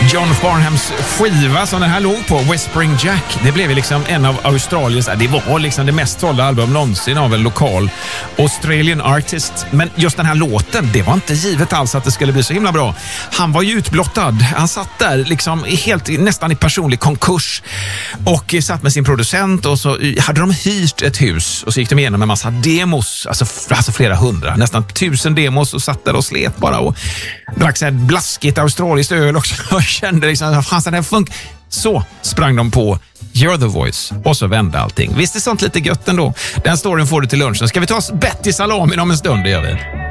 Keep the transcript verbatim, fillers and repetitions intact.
John Farnhams skiva som den här låg på, Whispering Jack, det blev liksom en av Australiens, det var liksom det mest sålda album någonsin av en lokal Australian artist. Men just den här låten, det var inte givet alls att det skulle bli så himla bra. Han var ju utblottad. Han satt där liksom helt nästan i personlig konkurs och satt med sin producent och så hade de hyrt ett hus och så gick de igenom en massa demos, alltså, alltså flera hundra, nästan tusen demos och satt där och slet bara och drack så här blaskigt australiskt öl också och kände liksom, fan så det här funk. Så sprang de på You're the Voice och så vände allting. Visst är sånt lite gött ändå. Den storyn får du till lunchen. Ska vi ta oss Betty Salamin om en stund, det gör vi.